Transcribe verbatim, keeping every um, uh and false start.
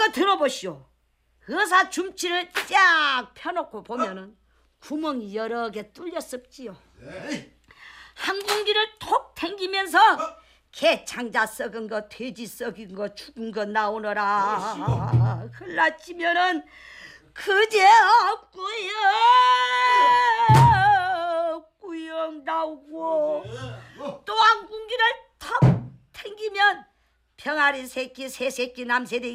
그 들어보시오. 의사 줌치를 쫙 펴놓고 보면은 구멍이 여러 개 뚫렸었지요. 한 군기를 톡 탱기면서 개 창자 썩은 거, 돼지 썩은 거, 죽은 거 나오너라. 흘라치면은 그제 없구요. 구역 나오고 또 한 군기를 턱 탱기면 병아리 새끼, 새 새끼, 남새끼